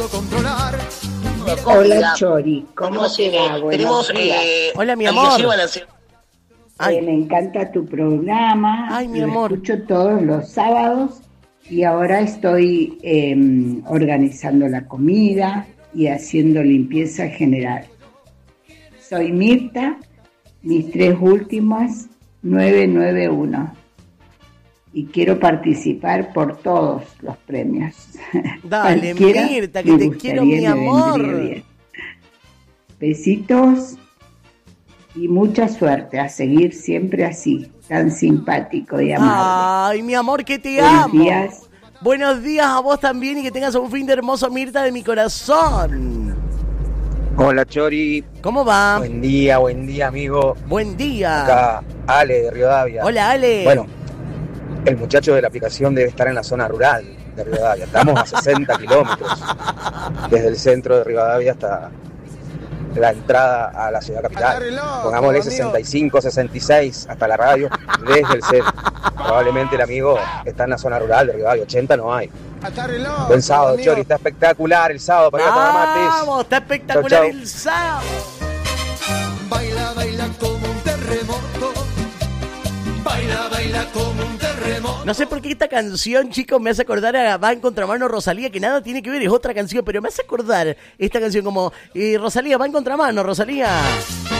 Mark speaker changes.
Speaker 1: Hola Chori, ¿cómo te va?
Speaker 2: Tenemos,
Speaker 3: hola mi amor.
Speaker 1: Me encanta tu programa.
Speaker 3: Ay, mi
Speaker 1: lo
Speaker 3: amor.
Speaker 1: escucho todos los sábados y ahora estoy organizando la comida y haciendo limpieza general. Soy Mirta, mis 3 últimas 991 y quiero participar por todos los premios.
Speaker 3: Dale,
Speaker 1: Cualquiera
Speaker 3: Mirta, que
Speaker 1: me
Speaker 3: te
Speaker 1: gustaría,
Speaker 3: quiero, mi
Speaker 1: me
Speaker 3: amor.
Speaker 1: vendría bien. Besitos y mucha suerte, a seguir siempre así, tan simpático y amable.
Speaker 3: Ay, mi amor, que te
Speaker 1: Buenos
Speaker 3: amo.
Speaker 1: días.
Speaker 3: Buenos días a vos también y que tengas un fin de hermoso, Mirta, de mi corazón.
Speaker 4: Hola Chori.
Speaker 3: ¿Cómo va?
Speaker 4: Buen día amigo.
Speaker 3: Buen día.
Speaker 4: Acá Ale de Rivadavia.
Speaker 3: Hola, Ale.
Speaker 4: Bueno, el muchacho de la aplicación debe estar en la zona rural de Rivadavia. Estamos a 60 kilómetros desde el centro de Rivadavia hasta la entrada a la ciudad capital. Pongámosle 65, 66 hasta la radio desde el centro. Probablemente el amigo está en la zona rural de Rivadavia. 80 no hay. Buen sábado, Chori. Está espectacular el sábado para ir a tomar mates.
Speaker 3: Vamos, está espectacular
Speaker 4: Chau, chau.
Speaker 3: el sábado.
Speaker 5: Baila, baila como un terremoto. Baila, baila como un terremoto.
Speaker 3: No sé por qué esta canción, chicos, me hace acordar a Va en Contramano Rosalía, que nada tiene que ver, es otra canción, pero me hace acordar esta canción como Rosalía, va en contramano, Rosalía.